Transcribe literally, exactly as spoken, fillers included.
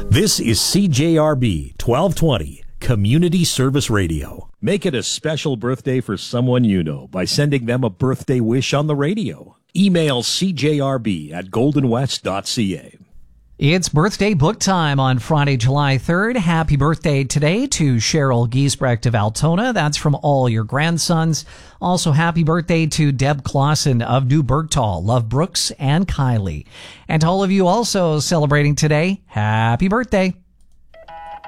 This is C J R B twelve twenty, Community Service Radio. Make it a special birthday for someone you know by sending them a birthday wish on the radio. Email c j r b at golden west dot c a. It's birthday book time on Friday, July third. Happy birthday today to Cheryl Giesbrecht of Altona. That's from all your grandsons. Also, happy birthday to Deb Clausen of New Bergtal, Love Brooks, and Kylie. And to all of you also celebrating today, happy birthday.